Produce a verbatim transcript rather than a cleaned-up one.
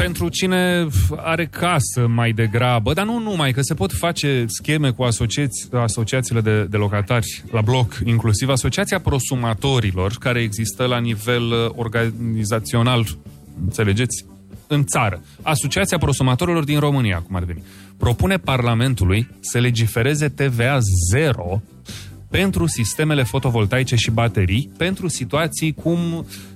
pentru cine are casă mai degrabă, dar nu numai, că se pot face scheme cu asociați, asociațiile de, de locatari la bloc, inclusiv Asociația Prosumatorilor, care există la nivel organizațional, înțelegeți, în țară. Asociația Prosumatorilor din România, cum ar veni, propune Parlamentului să legifereze T V A zero pentru sistemele fotovoltaice și baterii, pentru situații cum